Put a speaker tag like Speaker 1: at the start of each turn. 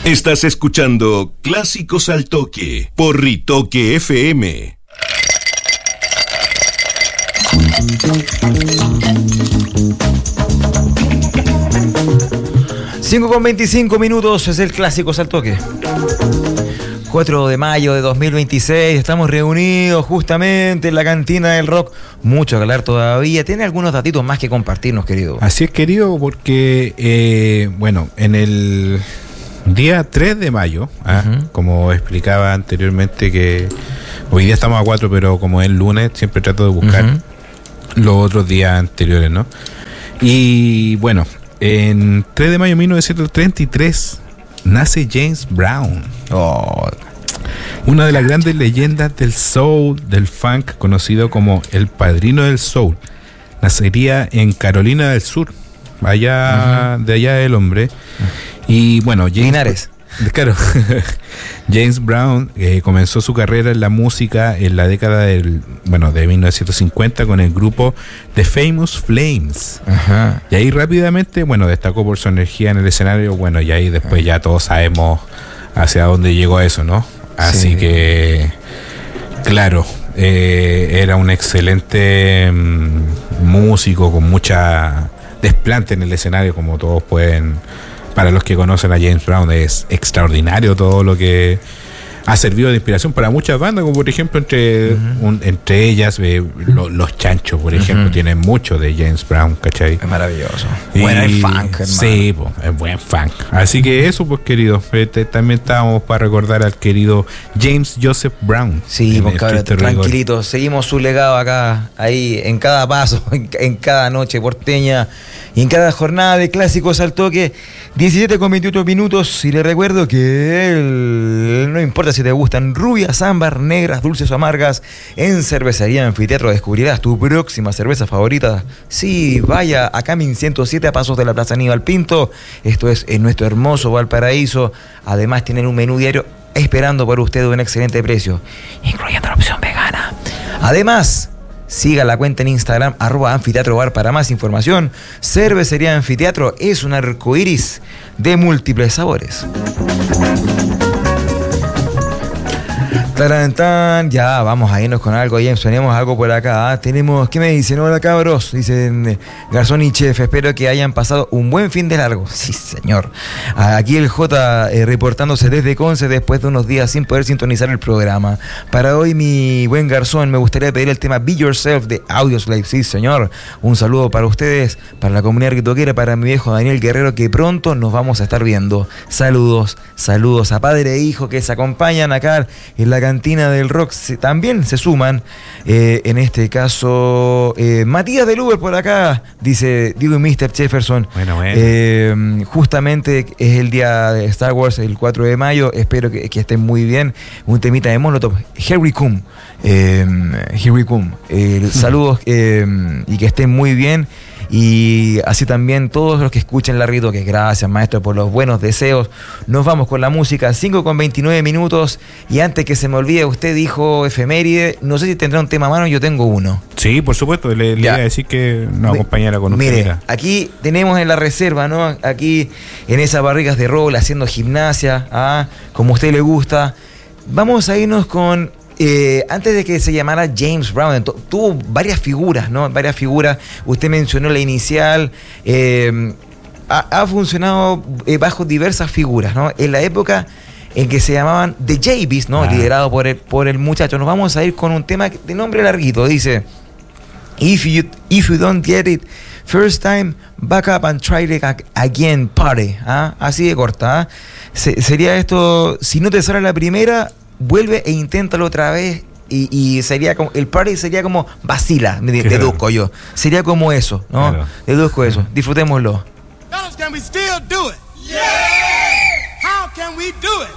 Speaker 1: Estás escuchando Clásicos al Toque por Ritoque FM.
Speaker 2: Cinco con 25 minutos es el Clásicos al Toque. 4 de mayo de 2026, estamos reunidos justamente en la cantina del rock. Mucho que hablar todavía. ¿Tiene algunos datitos más que compartirnos, querido?
Speaker 3: Así es, querido, porque, en el día 3 de mayo, como explicaba anteriormente, que hoy día estamos a 4, pero como es lunes, siempre trato de buscar los otros días anteriores, ¿no? Y bueno, en 3 de mayo de 1933 nace James Brown. Una de las grandes leyendas del soul, del funk, conocido como el padrino del soul. Nacería en Carolina del Sur, de allá el hombre. Y bueno,
Speaker 2: Linares.
Speaker 3: Claro, James Brown comenzó su carrera en la música en la década de 1950 con el grupo The Famous Flames. Y ahí rápidamente, destacó por su energía en el escenario, y ahí después ya todos sabemos hacia dónde llegó eso, ¿no? Así que, claro, era un excelente músico con mucha desplante en el escenario, como todos pueden. Para los que conocen a James Brown, es extraordinario todo lo que ha servido de inspiración para muchas bandas, como por ejemplo entre ellas los Chanchos, por ejemplo, tienen mucho de James Brown, ¿cachai?
Speaker 2: Es maravilloso. Bueno, el funk, hermano.
Speaker 3: Sí, es buen funk. Así que eso, pues, querido, también estábamos para recordar al querido James Joseph Brown.
Speaker 2: Sí, pues, cabrón, tranquilitos, seguimos su legado acá, ahí, en cada paso, en cada noche porteña, y en cada jornada de Clásicos al Toque. 17 con 28 minutos, y le recuerdo que no importa si te gustan rubias, ámbar, negras, dulces o amargas, en Cervecería Anfiteatro descubrirás tu próxima cerveza favorita. Sí, vaya a Camin 107 a pasos de la Plaza Aníbal Pinto. Esto es en nuestro hermoso Valparaíso. Además tienen un menú diario esperando por usted a un excelente precio, incluyendo la opción vegana. Además, siga la cuenta en Instagram @anfiteatrobar para más información. Cervecería Anfiteatro es un arcoíris de múltiples sabores. Tarantán, ya vamos a irnos con algo, James. Tenemos algo por acá. Tenemos, ¿qué me dicen? Hola, cabros. Dicen Garzón y Chef. Espero que hayan pasado un buen fin de largo. Sí, señor. Aquí el J reportándose desde Conce después de unos días sin poder sintonizar el programa. Para hoy, mi buen Garzón, me gustaría pedir el tema Be Yourself de Audioslave. Sí, señor. Un saludo para ustedes, para la comunidad ritoquera, para mi viejo Daniel Guerrero, que pronto nos vamos a estar viendo. Saludos a padre e hijo que se acompañan acá en la cantina del rock, también se suman, en este caso Matías del Uber por acá, dice, digo Mr. Jefferson. Bueno. Justamente es el día de Star Wars, el 4 de mayo, espero que estén muy bien. Un temita de Molotov, Here We Come. Saludos y que estén muy bien. Y así también todos los que escuchen la Rito, que gracias, maestro, por los buenos deseos. Nos vamos con la música, 5 con 29 minutos. Y antes que se me olvide, usted dijo efeméride. No sé si tendrá un tema a mano, yo tengo uno.
Speaker 3: Sí, por supuesto, le iba a decir que nos acompañara con un
Speaker 2: Mire, aquí tenemos en la reserva, ¿no? Aquí en esas barrigas de roble, haciendo gimnasia, como a usted le gusta. Vamos a irnos con... antes de que se llamara James Brown, tuvo varias figuras, ¿no? Varias figuras. Usted mencionó la inicial. Ha funcionado bajo diversas figuras, ¿no? En la época en que se llamaban The JBs, ¿no? Liderado por el muchacho. Nos vamos a ir con un tema de nombre larguito. Dice: If you don't get it first time, back up and try it again, party. Así de corta. Sería esto: si no te sale la primera, vuelve e inténtalo otra vez. Y sería como, el party sería como vacila, deduzco yo. Sería como eso, ¿no? Claro. Deduzco eso. Disfrutémoslo.
Speaker 4: Can we still do it? Yeah! How can we do it?